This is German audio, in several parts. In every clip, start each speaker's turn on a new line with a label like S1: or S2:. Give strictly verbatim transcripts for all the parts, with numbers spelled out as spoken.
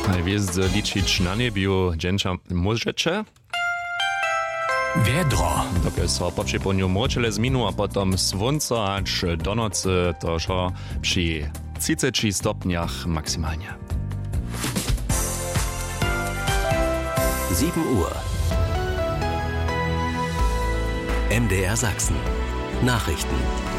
S1: Jest liczyć na niebiu dżęcza możecie?
S2: Wiedro.
S1: Dokiaľ sa po przypomniu močele zminu a potom słońca aż do nocy, to że przy trzydziestu stopniach maksymalnie.
S2: sieben Uhr. M D R Sachsen. Nachrichten.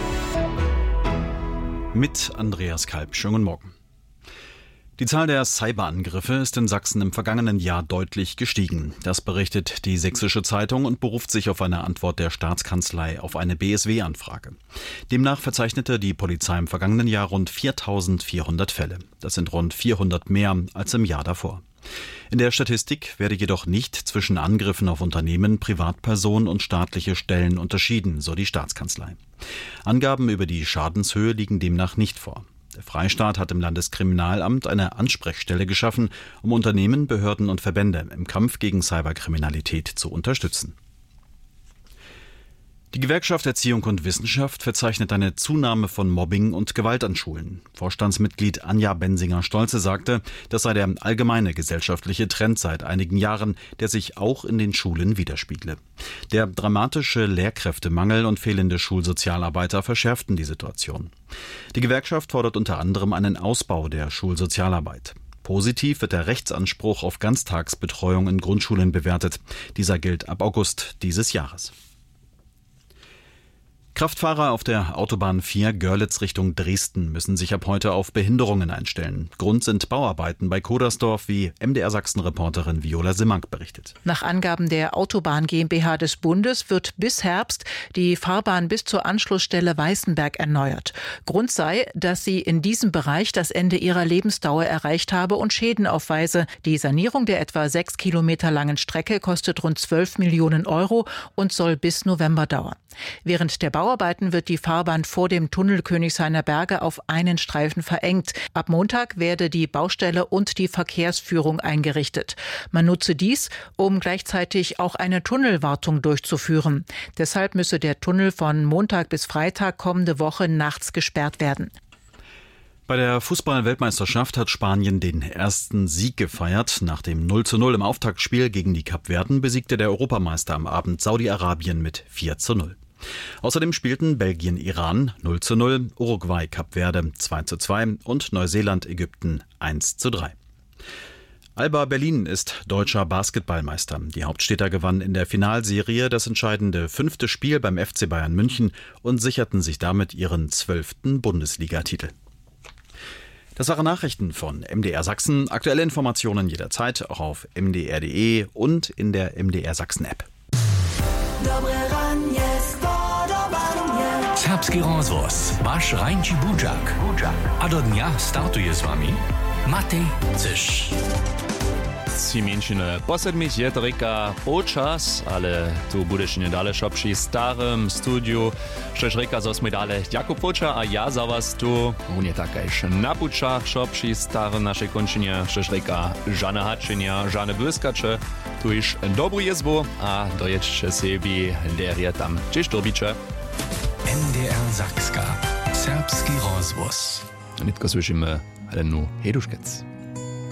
S3: Mit Andreas Kalb. Schönen guten Morgen. Die Zahl der Cyberangriffe ist in Sachsen im vergangenen Jahr deutlich gestiegen. Das berichtet die Sächsische Zeitung und beruft sich auf eine Antwort der Staatskanzlei auf eine B S W-Anfrage. Demnach verzeichnete die Polizei im vergangenen Jahr rund viertausendvierhundert Fälle. Das sind rund vierhundert mehr als im Jahr davor. In der Statistik werde jedoch nicht zwischen Angriffen auf Unternehmen, Privatpersonen und staatliche Stellen unterschieden, so die Staatskanzlei. Angaben über die Schadenshöhe liegen demnach nicht vor. Der Freistaat hat im Landeskriminalamt eine Ansprechstelle geschaffen, um Unternehmen, Behörden und Verbände im Kampf gegen Cyberkriminalität zu unterstützen. Die Gewerkschaft Erziehung und Wissenschaft verzeichnet eine Zunahme von Mobbing und Gewalt an Schulen. Vorstandsmitglied Anja Bensinger-Stolze sagte, das sei der allgemeine gesellschaftliche Trend seit einigen Jahren, der sich auch in den Schulen widerspiegle. Der dramatische Lehrkräftemangel und fehlende Schulsozialarbeiter verschärften die Situation. Die Gewerkschaft fordert unter anderem einen Ausbau der Schulsozialarbeit. Positiv wird der Rechtsanspruch auf Ganztagsbetreuung in Grundschulen bewertet. Dieser gilt ab August dieses Jahres. Kraftfahrer auf der Autobahn vier Görlitz Richtung Dresden müssen sich ab heute auf Behinderungen einstellen. Grund sind Bauarbeiten bei Kodersdorf, wie M D R Sachsen-Reporterin Viola Simmank berichtet.
S4: Nach Angaben der Autobahn GmbH des Bundes wird bis Herbst die Fahrbahn bis zur Anschlussstelle Weißenberg erneuert. Grund sei, dass sie in diesem Bereich das Ende ihrer Lebensdauer erreicht habe und Schäden aufweise. Die Sanierung der etwa sechs Kilometer langen Strecke kostet rund zwölf Millionen Euro und soll bis November dauern. Während der Bauarbeiten wird die Fahrbahn vor dem Tunnel Königshainer Berge auf einen Streifen verengt. Ab Montag werde die Baustelle und die Verkehrsführung eingerichtet. Man nutze dies, um gleichzeitig auch eine Tunnelwartung durchzuführen. Deshalb müsse der Tunnel von Montag bis Freitag kommende Woche nachts gesperrt werden.
S3: Bei der Fußball-Weltmeisterschaft hat Spanien den ersten Sieg gefeiert. Nach dem null zu null im Auftaktspiel gegen die Kapverden besiegte der Europameister am Abend Saudi-Arabien mit vier zu null. Außerdem spielten Belgien-Iran null zu null, Uruguay-Kapverde zwei zu zwei und Neuseeland-Ägypten eins zu drei. Alba Berlin ist deutscher Basketballmeister. Die Hauptstädter gewannen in der Finalserie das entscheidende fünfte Spiel beim F C Bayern München und sicherten sich damit ihren zwölften Bundesligatitel. Das waren Nachrichten von M D R Sachsen. Aktuelle Informationen jederzeit auch auf m d r punkt d e und in der M D R Sachsen App.
S2: Serbski rozvoz, vaš Rajnči Budžak. A do dňa startuje s vami Matej Ciš.
S1: Ciminčine po sedmich je reka počas, ale tu budeš nedale šopši starym studiu. Štož reka zos mi dale Jakub Poča a ja za vás tu. On je takajž na pučach šopši starym našej končinie. Štož reka Žana Hačinia, Žane Błyskacze. Tu iš dobru jezbu a dojedźcie sebi lerje tam. Cześć dobicze.
S2: M D R Sakska. Serbski rozvoz.
S1: Nitko slyšíme Helenu Heduškec.